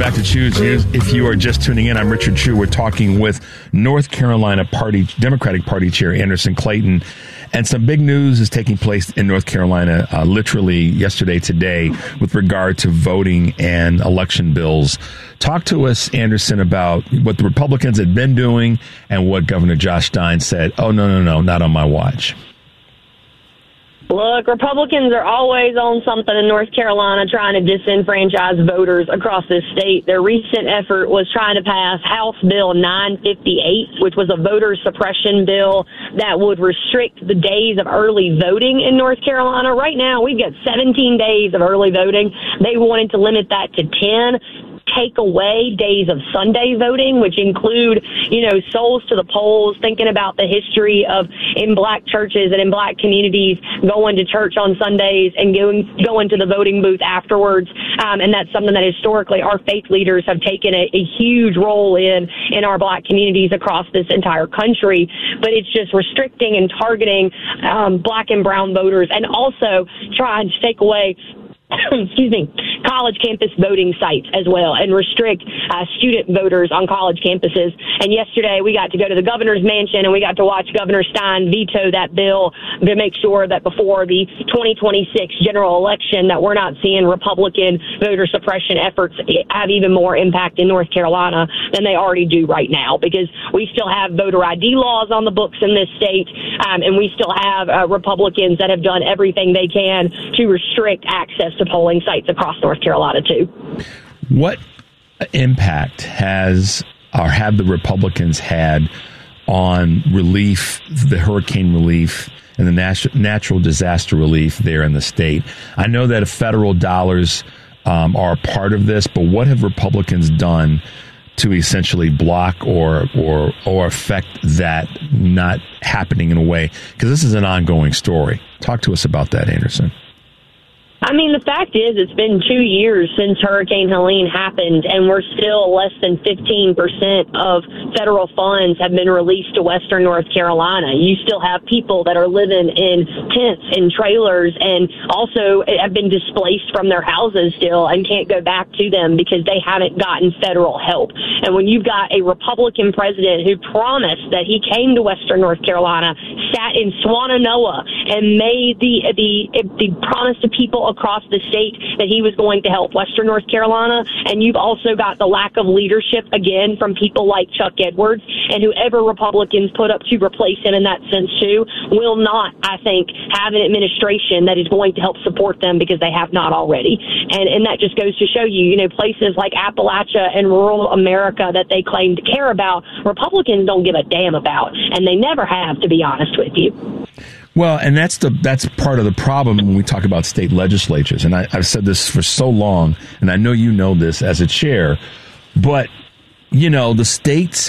back to Chew's Views. If you are just tuning in, I'm Richard Chew. We're talking with North Carolina Democratic Party Chair Anderson Clayton. And some big news is taking place in North Carolina literally yesterday, today, with regard to voting and election bills. Talk to us, Anderson, about what the Republicans had been doing and what Governor Josh Stein said, oh, no, not on my watch. Look, Republicans are always on something in North Carolina trying to disenfranchise voters across this state. Their recent effort was trying to pass House Bill 958, which was a voter suppression bill that would restrict the days of early voting in North Carolina. Right now, we've got 17 days of early voting. They wanted to limit that to 10. Take away days of Sunday voting, which include, souls to the polls, thinking about the history of in black churches and in black communities going to church on Sundays and going to the voting booth afterwards. And that's something that historically our faith leaders have taken a huge role in our black communities across this entire country. But it's just restricting and targeting black and brown voters, and also trying to take away college campus voting sites as well, and restrict student voters on college campuses. And yesterday we got to go to the governor's mansion and we got to watch Governor Stein veto that bill to make sure that before the 2026 general election that we're not seeing Republican voter suppression efforts have even more impact in North Carolina than they already do right now, because we still have voter ID laws on the books in this state, and we still have Republicans that have done everything they can to restrict access to polling sites across North Carolina too. What impact have the Republicans had on relief, the hurricane relief, and the natural disaster relief there in the state? I know that federal dollars are a part of this, but what have Republicans done to essentially block or affect that not happening in a way? Because this is an ongoing story. Talk to us about that, Anderson. I mean, the fact is, it's been 2 years since Hurricane Helene happened, and we're still less than 15% of federal funds have been released to Western North Carolina. You still have people that are living in tents and trailers, and also have been displaced from their houses still and can't go back to them because they haven't gotten federal help. And when you've got a Republican president who promised that he came to Western North Carolina, sat in Swannanoa, and made the promise to people across the state that he was going to help Western North Carolina, and you've also got the lack of leadership again from people like Chuck Edwards, and whoever Republicans put up to replace him in that sense too will not, I think, have an administration that is going to help support them, because they have not already. And that just goes to show you, places like Appalachia and rural America that they claim to care about, Republicans don't give a damn about, and they never have, to be honest with you. Well, and that's part of the problem when we talk about state legislatures. And I've said this for so long, and I know you know this as a chair, but, the states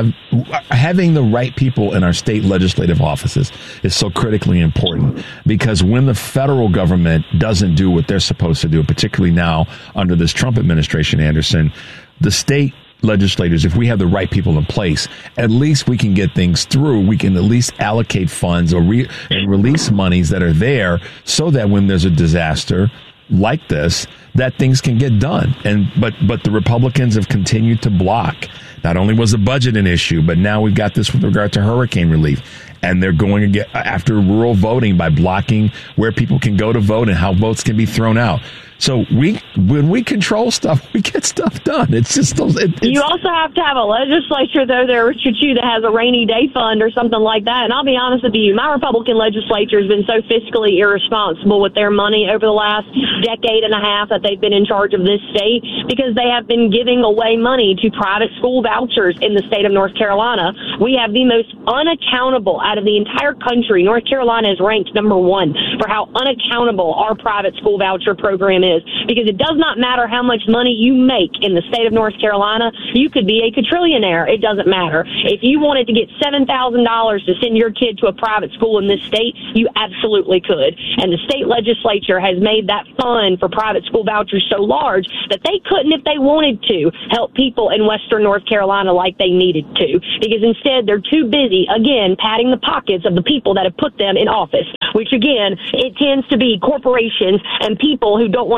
having the right people in our state legislative offices is so critically important, because when the federal government doesn't do what they're supposed to do, particularly now under this Trump administration, Anderson, the state legislators, if we have the right people in place, at least we can get things through. We can at least allocate funds and release monies that are there, so that when there's a disaster like this, that things can get done. But the Republicans have continued to block. Not only was the budget an issue, but now we've got this with regard to hurricane relief. And they're going to get after rural voting by blocking where people can go to vote and how votes can be thrown out. So when we control stuff, we get stuff done. It's just you also have to have a legislature, though, there, Richard Chew, that has a rainy day fund or something like that. And I'll be honest with you, my Republican legislature has been so fiscally irresponsible with their money over the last decade and a half that they've been in charge of this state, because they have been giving away money to private school vouchers in the state of North Carolina. We have the most unaccountable out of the entire country. North Carolina is ranked number 1 for how unaccountable our private school voucher program is, because it does not matter how much money you make in the state of North Carolina. You could be a quadrillionaire. It doesn't matter. If you wanted to get $7,000 to send your kid to a private school in this state, you absolutely could. And the state legislature has made that fund for private school vouchers so large that they couldn't, if they wanted to, help people in Western North Carolina like they needed to, because instead they're too busy, again, patting the pockets of the people that have put them in office, which, again, it tends to be corporations and people who don't want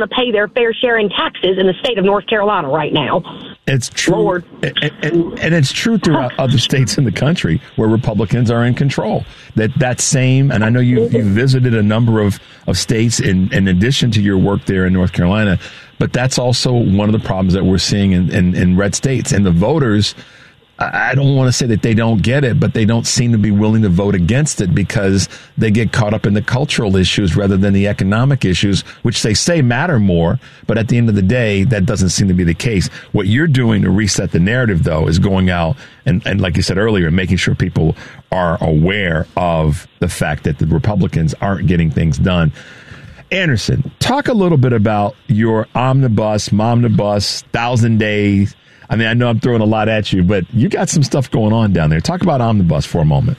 want to pay their fair share in taxes in the state of North Carolina right now. It's true. Lord. And it's true throughout other states in the country where Republicans are in control. That same, and I know you visited a number of states in addition to your work there in North Carolina, but that's also one of the problems that we're seeing in red states. And the voters, I don't want to say that they don't get it, but they don't seem to be willing to vote against it because they get caught up in the cultural issues rather than the economic issues, which they say matter more. But at the end of the day, that doesn't seem to be the case. What you're doing to reset the narrative, though, is going out and like you said earlier, making sure people are aware of the fact that the Republicans aren't getting things done. Anderson, talk a little bit about your omnibus, momnibus, 1,000 days. I mean, I know I'm throwing a lot at you, but you got some stuff going on down there. Talk about omnibus for a moment.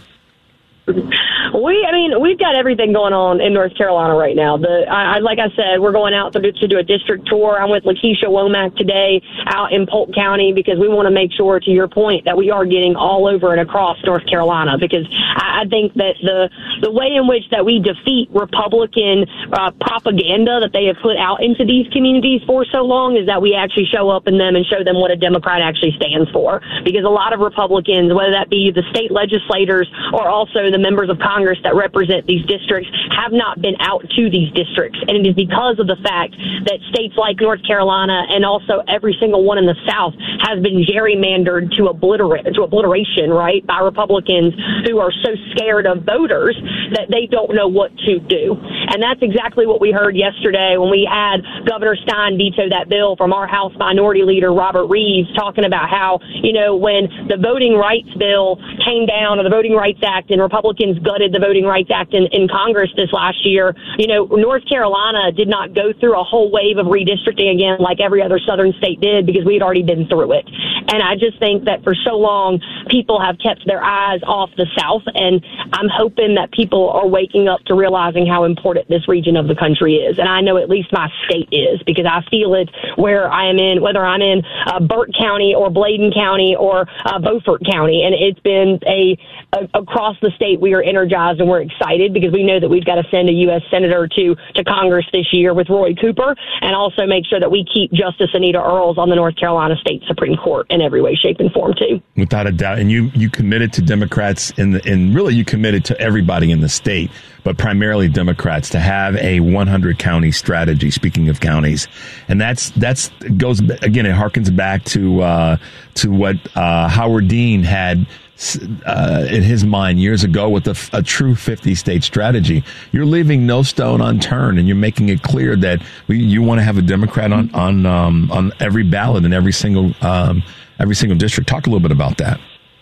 We've got everything going on in North Carolina right now. Like I said, we're going out to do a district tour. I'm with Lakeisha Womack today out in Polk County because we want to make sure, to your point, that we are getting all over and across North Carolina, because I think that the way in which that we defeat Republican propaganda that they have put out into these communities for so long is that we actually show up in them and show them what a Democrat actually stands for. Because a lot of Republicans, whether that be the state legislators or also the members of Congress that represent these districts, have not been out to these districts. And it is because of the fact that states like North Carolina and also every single one in the South has been gerrymandered to obliteration, right, by Republicans who are so scared of voters that they don't know what to do. And that's exactly what we heard yesterday when we had Governor Stein veto that bill from our House Minority Leader, Robert Reeves, talking about how, when the Voting Rights Bill came down, or the Voting Rights Act, and Republicans gutted the Voting Rights Act in Congress this last year, North Carolina did not go through a whole wave of redistricting again like every other southern state did, because we had already been through it. And I just think that for so long, people have kept their eyes off the South, and I'm hoping that people are waking up to realizing how important this region of the country is. And I know at least my state is, because I feel it where I am in, whether I'm in Burt County or Bladen County or Beaufort County. And it's been across the state, we are energized and we're excited because we know that we've got to send a U.S. Senator to Congress this year with Roy Cooper, and also make sure that we keep Justice Anita Earls on the North Carolina State Supreme Court in every way, shape, and form, too. Without a doubt. And you committed to Democrats and really you committed to everybody in the state, but primarily Democrats, to have a 100 county strategy, speaking of counties. And that's goes, again, it harkens back to what Howard Dean had in his mind years ago with a true 50-state strategy. You're leaving no stone unturned, and you're making it clear that you want to have a Democrat on every ballot in every single district. Talk a little bit about that.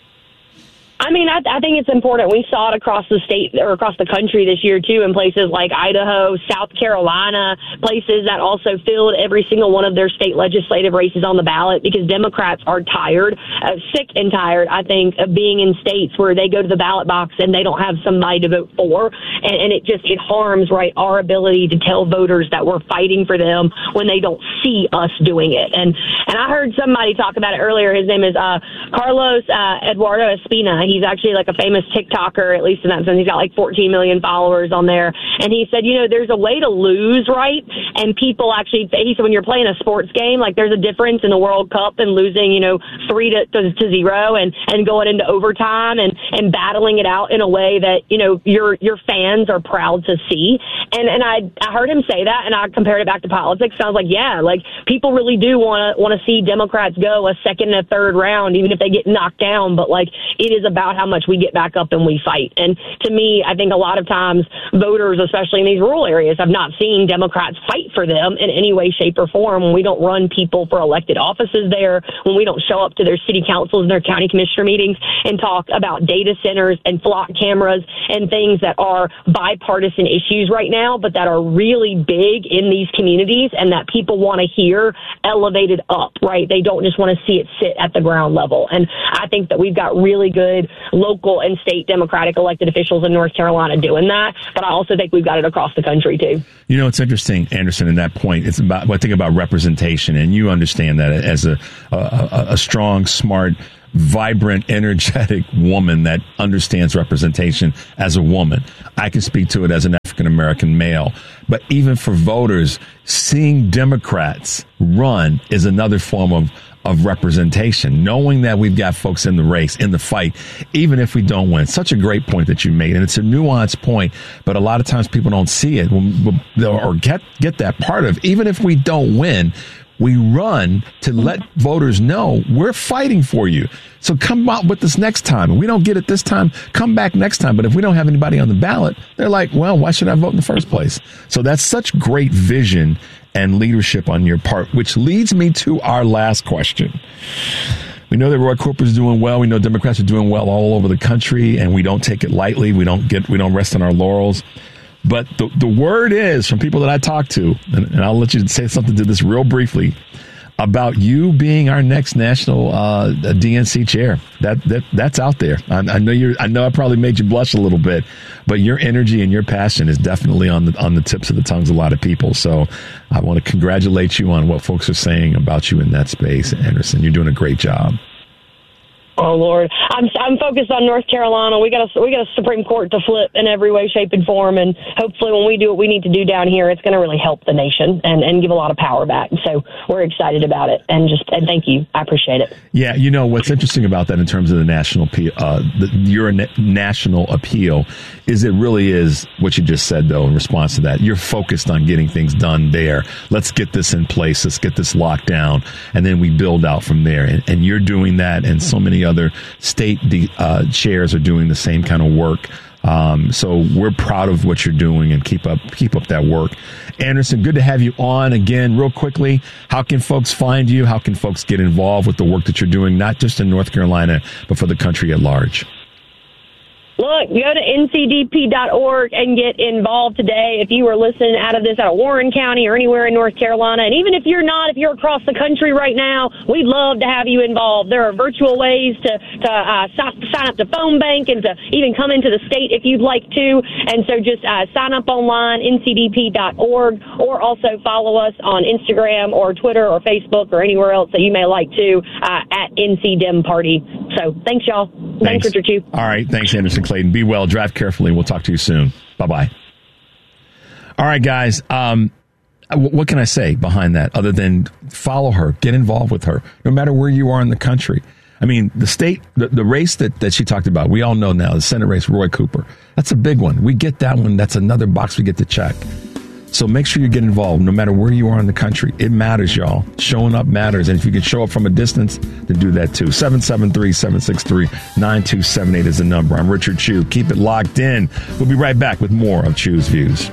I think it's important. We saw it across the state or across the country this year, too, in places like Idaho, South Carolina, places that also filled every single one of their state legislative races on the ballot, because Democrats are tired, sick and tired, I think, of being in states where they go to the ballot box and they don't have somebody to vote for. And it harms, right, our ability to tell voters that we're fighting for them when they don't see us doing it. And I heard somebody talk about it earlier. His name is Carlos Eduardo Espina. He's actually like a famous TikToker, at least in that sense. He's got like 14 million followers on there. And he said, there's a way to lose, right? And people actually, he said, when you're playing a sports game, like there's a difference in the World Cup and losing, 3-0 and going into overtime and battling it out in a way that, your fans are proud to see. And I heard him say that, and I compared it back to politics. Sounds like, yeah, like people really do want to see Democrats go a second and a third round, even if they get knocked down. But like, it is about how much we get back up and we fight. And to me, I think a lot of times voters, especially in these rural areas, have not seen Democrats fight for them in any way, shape, or form. When we don't run people for elected offices there, when we don't show up to their city councils and their county commissioner meetings and talk about data centers and flock cameras and things that are bipartisan issues right now, but that are really big in these communities and that people want to hear elevated up, right? They don't just want to see it sit at the ground level. And I think that we've got really good local and state Democratic elected officials in North Carolina doing that, but I also think we've got it across the country too. It's interesting, Anderson, in that point. It's about, I think about representation, and you understand that as a strong, smart, vibrant, energetic woman that understands representation as a woman. I can speak to it as an African-American male. But even for voters, seeing Democrats run is another form of representation, knowing that we've got folks in the race, in the fight, even if we don't win. Such a great point that you made. And it's a nuanced point, but a lot of times people don't see it or get that part of, even if we don't win, we run to let voters know we're fighting for you. So come out with this next time. If we don't get it this time, come back next time. But if we don't have anybody on the ballot, they're like, well, why should I vote in the first place? So that's such great vision and leadership on your part, which leads me to our last question. We know that Roy Cooper's doing well. We know Democrats are doing well all over the country, and we don't take it lightly. We don't rest on our laurels. But the word is from people that I talk to, and I'll let you say something to this real briefly, about you being our next national DNC chair. That's out there. I know I probably made you blush a little bit, but your energy and your passion is definitely on the tips of the tongues of a lot of people. So I want to congratulate you on what folks are saying about you in that space, Anderson. You're doing a great job. Oh Lord, I'm focused on North Carolina. We got a Supreme Court to flip in every way, shape, and form, and hopefully, when we do what we need to do down here, it's going to really help the nation and give a lot of power back. So we're excited about it, and thank you. I appreciate it. Yeah, you know what's interesting about that in terms of the national your national appeal is it really is what you just said though. In response to that, you're focused on getting things done there. Let's get this in place. Let's get this locked down, and then we build out from there. And you're doing that, and so many other state chairs are doing the same kind of work. So we're proud of what you're doing, and keep up that work. Anderson, good to have you on again. Real quickly, how can folks find you? How can folks get involved with the work that you're doing, not just in North Carolina, but for the country at large? Look, go to ncdp.org and get involved today. If you are listening out of Warren County or anywhere in North Carolina, and even if you're not, if you're across the country right now, we'd love to have you involved. There are virtual ways to sign up to phone bank and to even come into the state if you'd like to. And so just sign up online, ncdp.org, or also follow us on Instagram or Twitter or Facebook or anywhere else that you may like to at NCDem Party. So thanks, y'all. Thanks, Richard Chew. All right. Thanks, Anderson Clayton. Be well. Drive carefully. We'll talk to you soon. Bye-bye. All right, guys. What can I say behind that other than follow her, get involved with her, no matter where you are in the country? I mean, the state, the race that she talked about, we all know now, the Senate race, Roy Cooper. That's a big one. We get that one. That's another box we get to check. So make sure you get involved no matter where you are in the country. It matters, y'all. Showing up matters. And if you can show up from a distance, then do that too. 773-763-9278 is the number. I'm Richard Chew. Keep it locked in. We'll be right back with more of Chew's Views.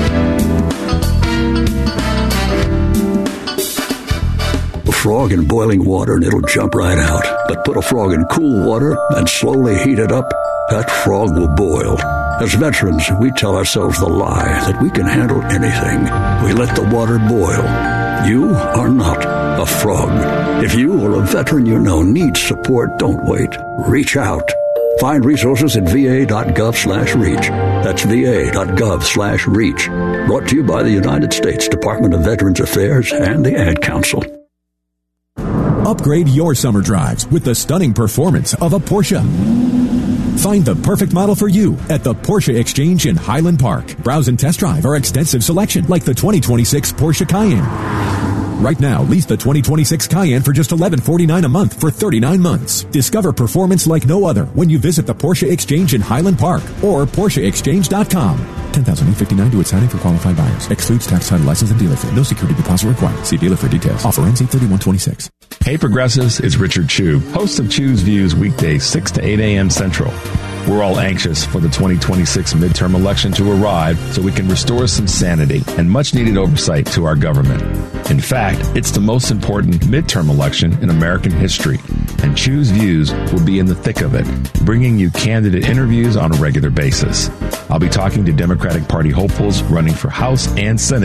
A frog in boiling water and it'll jump right out. But put a frog in cool water and slowly heat it up, that frog will boil. As veterans, we tell ourselves the lie that we can handle anything. We let the water boil. You are not a frog. If you or a veteran you know needs support, don't wait. Reach out. Find resources at va.gov/reach. That's va.gov/reach. Brought to you by the United States Department of Veterans Affairs and the Ad Council. Upgrade your summer drives with the stunning performance of a Porsche. Find the perfect model for you at the Porsche Exchange in Highland Park. Browse and test drive our extensive selection like the 2026 Porsche Cayenne. Right now, lease the 2026 Cayenne for just $1149 a month for 39 months. Discover performance like no other when you visit the Porsche Exchange in Highland Park or PorscheExchange.com. $10,859 to its signing for qualified buyers. Excludes tax, title, license, and dealer fee. No security deposit required. See dealer for details. Offer ends 8/31/26. Hey, Progressives, it's Richard Chew, host of Chew's Views, weekdays 6 to 8 a.m. Central. We're all anxious for the 2026 midterm election to arrive so we can restore some sanity and much-needed oversight to our government. In fact, it's the most important midterm election in American history, and Chew's Views will be in the thick of it, bringing you candidate interviews on a regular basis. I'll be talking to Democratic Party hopefuls running for House and Senate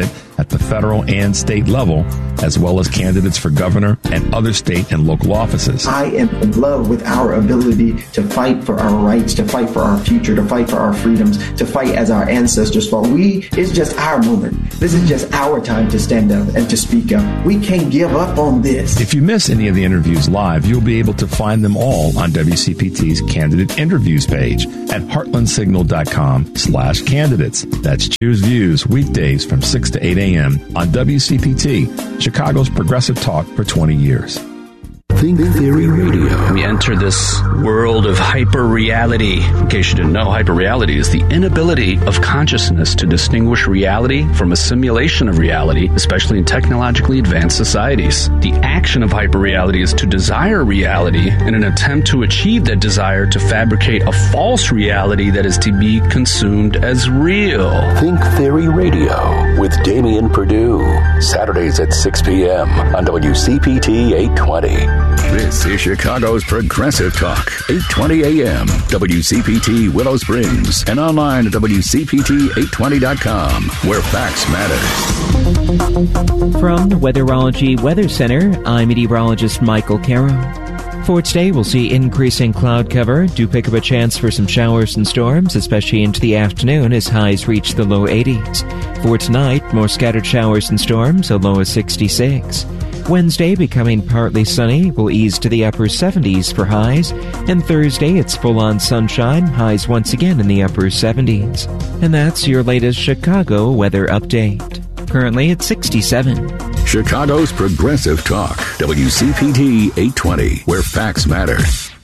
at the federal and state level, as well as candidates for governor and other state and local offices. I am in love with our ability to fight for our rights, to fight for our future, to fight for our freedoms, to fight as our ancestors fought. It's just our moment. This is just our time to stand up and to speak up. We can't give up on this. If you miss any of the interviews live, you'll be able to find them all on WCPT's candidate interviews page at heartlandsignal.com/candidates. That's Cheers Views, weekdays from 6 to 8 a.m. on WCPT, Chicago's progressive talk for 20 years. Think Theory Radio. We enter this world of hyper-reality. In case you didn't know, hyper-reality is the inability of consciousness to distinguish reality from a simulation of reality, especially in technologically advanced societies. The action of hyper-reality is to desire reality in an attempt to achieve that desire to fabricate a false reality that is to be consumed as real. Think Theory Radio with Damian Perdue. Saturdays at 6 p.m. on WCPT 820. This is Chicago's Progressive Talk, 820 a.m., WCPT Willow Springs, and online at WCPT820.com, where facts matter. From the Weatherology Weather Center, I'm meteorologist Michael Caro. For today, we'll see increasing cloud cover. Do pick up a chance for some showers and storms, especially into the afternoon as highs reach the low 80s. For tonight, more scattered showers and storms, a low of 66. Wednesday, becoming partly sunny, will ease to the upper 70s for highs, and Thursday, it's full-on sunshine, highs once again in the upper 70s. And that's your latest Chicago weather update. Currently at 67. Chicago's Progressive Talk, WCPT 820, where facts matter.